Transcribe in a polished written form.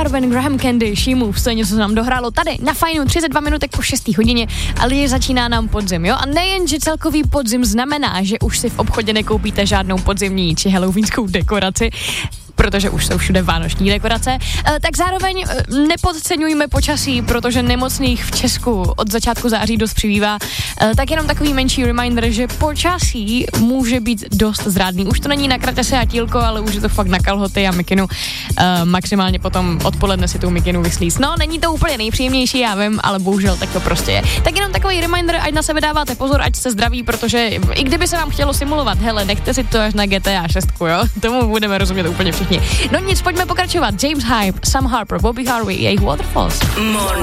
Farben, Graham Candy, She Moves, to je něco, co nám dohrálo tady na Fajnu 32 minutek po 6. hodině, ale začíná nám podzim, jo? A nejen, že celkový podzim znamená, že už si v obchodě nekoupíte žádnou podzimní či halloweenskou dekoraci, protože už jsou všude vánoční dekorace, tak zároveň nepodceňujme počasí, protože nemocných v Česku od začátku září dost přibývá. Tak jenom takový menší reminder, že počasí může být dost zrádný. Už to není na kraťase a tílko, ale už je to fakt na kalhoty a mikinu. Maximálně potom odpoledne si tu mikinu vyslíst. No, není to úplně nejpříjemnější, já vím, ale bohužel tak to prostě je. Tak jenom takový reminder, ať na sebe dáváte pozor, ať jste zdraví, protože i kdyby se vám chtělo simulovat, hele, nechte si to až na GTA 6, jo? Tomu budeme rozumět úplně všichni. No nic, pojďme pokračovat. James Hype, Sam Harper, Bobby Harvey, jejich Waterfalls.